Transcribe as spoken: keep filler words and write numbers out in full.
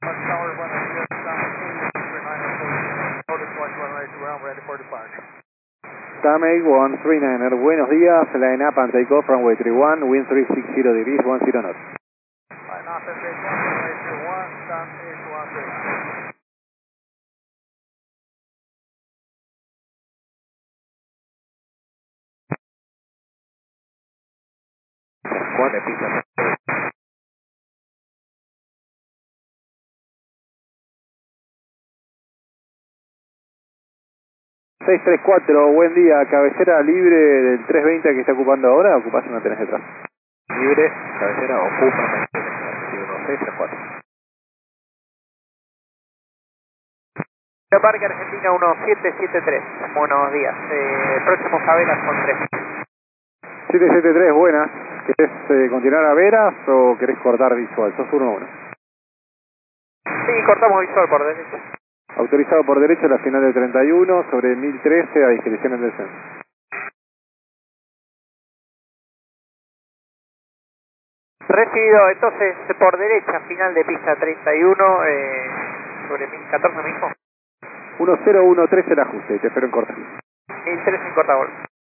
Tower, buenos días, Tamay one three niner, buenos días, line up and take off runway three one, wind three six zero degrees, one zero knots. Line up and take off, runway three one, sun is one three nine. Cuatro pistas. seis tres cuatro, buen día, cabecera libre del tres veinte que está ocupando ahora, ocupás una tenés detrás. Libre, cabecera, ocupa, seis tres cuatro. Parque Argentina uno siete siete tres, buenos días, eh, próximo Javeras con tres. siete siete tres, buenas. ¿Querés eh, continuar a veras o querés cortar visual? Sos uno uno. Sí, cortamos visual por derecha. Autorizado por derecha la final de treinta y uno sobre mil trece a discreción del descenso. Recibido, entonces por derecha, final de pista treinta y uno, eh, sobre mil catorce mismo. uno cero uno tres el ajuste, te espero en corta. mil tres en corta golpe.